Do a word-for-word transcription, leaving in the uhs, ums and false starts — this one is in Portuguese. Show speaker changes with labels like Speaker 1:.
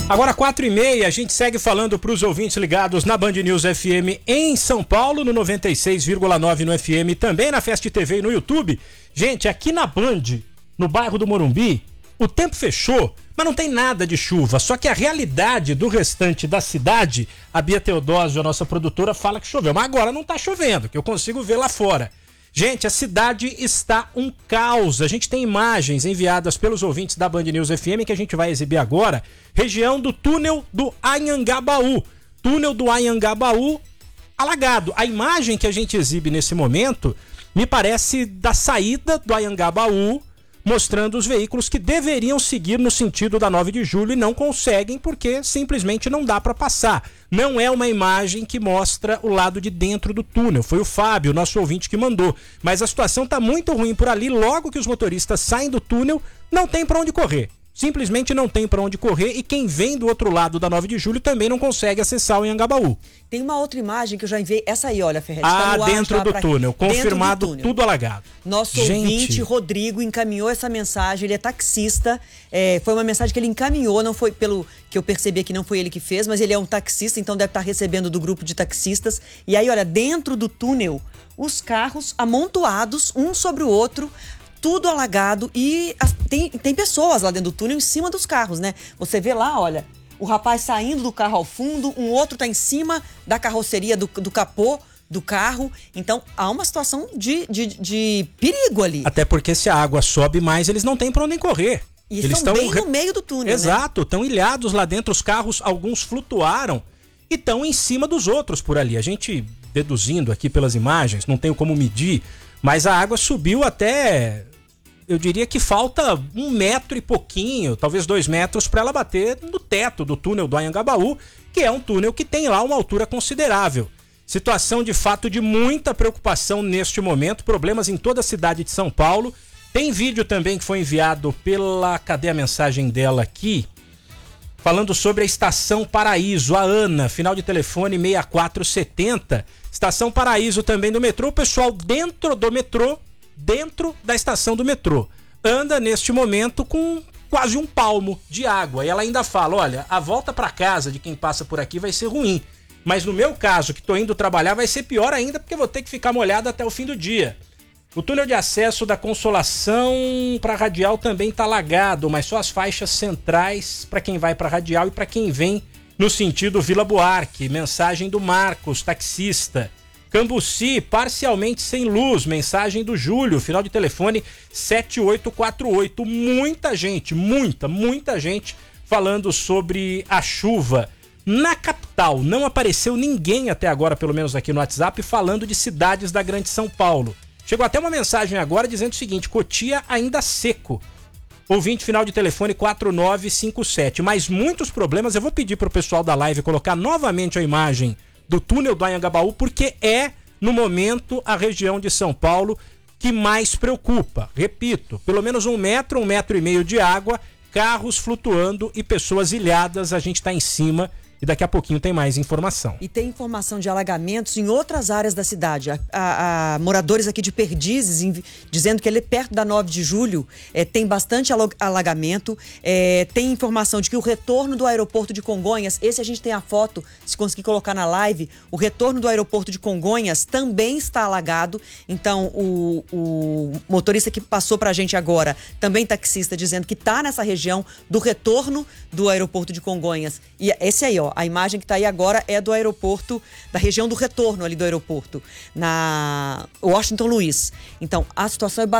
Speaker 1: Agora quatro e meia, a gente segue falando para os ouvintes ligados na Band News F M em São Paulo, no noventa e seis vírgula nove no F M, também na Fest T V e no YouTube. Gente, aqui na Band, no bairro do Morumbi, o tempo fechou, mas não tem nada de chuva, só que a realidade do restante da cidade, a Bia Teodósio, a nossa produtora, fala que choveu, mas agora não tá chovendo, que eu consigo ver lá fora. Gente, a cidade está um caos. A gente tem imagens enviadas pelos ouvintes da Band News F M que a gente vai exibir agora. Região do túnel do Anhangabaú. Túnel do Anhangabaú alagado. A imagem que a gente exibe nesse momento me parece da saída do Anhangabaú, mostrando os veículos que deveriam seguir no sentido da nove de julho e não conseguem porque simplesmente não dá para passar. Não é uma imagem que mostra o lado de dentro do túnel. Foi o Fábio, nosso ouvinte, que mandou. Mas a situação está muito ruim por ali. Logo que os motoristas saem do túnel, não tem para onde correr. Simplesmente não tem para onde correr e quem vem do outro lado da nove de julho também não consegue acessar o Anhangabaú.
Speaker 2: Tem uma outra imagem que eu já enviei, essa aí, olha, Ferretti.
Speaker 1: Ah,
Speaker 2: tá no ar,
Speaker 1: dentro do
Speaker 2: pra...
Speaker 1: túnel, confirmado,
Speaker 2: dentro do túnel.
Speaker 1: Tudo alagado.
Speaker 2: Nosso
Speaker 1: Gente.
Speaker 2: ouvinte, Rodrigo, encaminhou essa mensagem, ele é taxista, é, foi uma mensagem que ele encaminhou, não foi pelo que eu percebi aqui, não foi ele que fez, mas ele é um taxista, então deve estar recebendo do grupo de taxistas. E aí, olha, dentro do túnel, os carros amontoados, um sobre o outro, tudo alagado e as, tem, tem pessoas lá dentro do túnel em cima dos carros, né? Você vê lá, olha, o rapaz saindo do carro ao fundo, um outro tá em cima da carroceria, do, do capô do carro. Então, há uma situação de, de, de perigo ali.
Speaker 1: Até porque se a água sobe mais, eles não têm para onde correr.
Speaker 2: E
Speaker 1: eles
Speaker 2: estão bem
Speaker 1: re...
Speaker 2: no meio do túnel,
Speaker 1: Exato,
Speaker 2: né?
Speaker 1: Estão ilhados lá dentro, os carros, alguns flutuaram e estão em cima dos outros por ali. A gente, deduzindo aqui pelas imagens, não tenho como medir, mas a água subiu até... Eu diria que falta um metro e pouquinho, talvez dois metros, para ela bater no teto do túnel do Anhangabaú, que é um túnel que tem lá uma altura considerável. Situação de fato de muita preocupação neste momento, problemas em toda a cidade de São Paulo. Tem vídeo também que foi enviado pela... Cadê a mensagem dela aqui? Falando sobre a Estação Paraíso, a Ana, final de telefone seis quatro sete zero. Estação Paraíso também do metrô, o pessoal dentro do metrô, dentro da estação do metrô, anda neste momento com quase um palmo de água. E ela ainda fala, olha, a volta para casa de quem passa por aqui vai ser ruim, mas no meu caso, que tô indo trabalhar, vai ser pior ainda porque vou ter que ficar molhado até o fim do dia. O túnel de acesso da Consolação para Radial também tá alagado, mas só as faixas centrais para quem vai para Radial e para quem vem no sentido Vila Buarque. Mensagem do Marcos, taxista. Cambuci, parcialmente sem luz, mensagem do Júlio, final de telefone sete oito quatro oito. Muita gente, muita, muita gente falando sobre a chuva. Na capital, não apareceu ninguém até agora, pelo menos aqui no WhatsApp, falando de cidades da Grande São Paulo. Chegou até uma mensagem agora dizendo o seguinte, Cotia ainda seco. Ouvinte final de telefone quatro nove cinco sete. Mas muitos problemas, eu vou pedir para o pessoal da live colocar novamente a imagem do túnel do Anhangabaú, porque é, no momento, a região de São Paulo que mais preocupa. Repito, pelo menos um metro, um metro e meio de água, carros flutuando e pessoas ilhadas, a gente está em cima e daqui a pouquinho tem mais informação.
Speaker 2: E tem informação de alagamentos em outras áreas da cidade. A, a, a moradores aqui de Perdizes, em, dizendo que ali perto da nove de julho é, tem bastante alagamento. É, tem informação de que o retorno do aeroporto de Congonhas, esse a gente tem a foto, se conseguir colocar na live, o retorno do aeroporto de Congonhas também está alagado. Então, o, o motorista que passou pra gente agora, também taxista, dizendo que está nessa região do retorno do aeroporto de Congonhas. E esse aí, ó, a imagem que está aí agora é do aeroporto, da região do retorno ali do aeroporto, na Washington Luiz. Então, a situação é bastante